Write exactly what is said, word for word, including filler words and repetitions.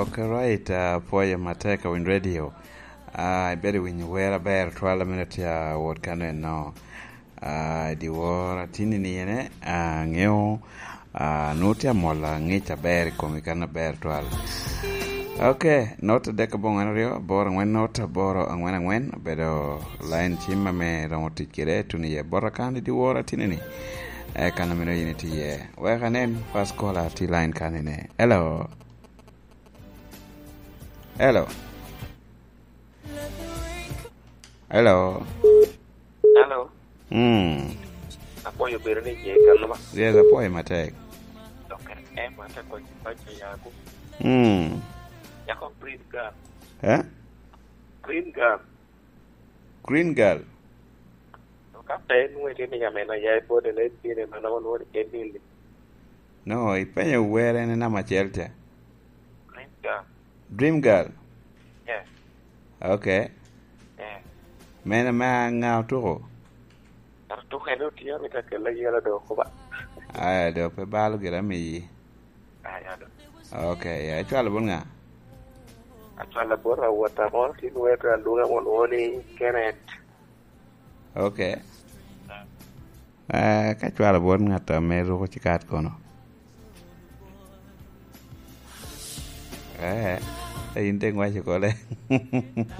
Okay, right. Uh, Poya Mateka Win Radio. I bet when you wear a bear, twelve minutes, uh, what can I know? Uh, the war at Tinini, uh, new, uh, Nutia Mola, Nita Bear, Comicana Bear twelve. Okay, not a decabong anario, bor when not a boro and when I went, but line chima me ramotikire to near Borakan, the war at Tinini. I can't unity, yeah. Where can name first call at T line canine? Hello. Hello. Hello. Hello. Hmm. Apo yo berni je kan ba? Yes, a boy Matek. Okay. Eh, mata ko ba ya ko. Hmm. Ya ko green girl. Eh? Green girl. Green girl. Ka pe nuwe ni ya mena ya po de le tiene mana no de ni. No, I pay you wear any nama shelter. Green girl. Dream girl. Yeah. Okay. Yeah. Mena ma ngao to. Tar to hello tiya mi ta kala ya do ko ba. Ah, do pe balu gira mi. Ah ya do. Okay, ya chala bunga. Atala bora wata mo ti nuwe ta lunga mo oni Kenneth. Okay. Ah, ka chala bunga ta me ro ko chikat kono. Eh, eh, inte ngwa chikole.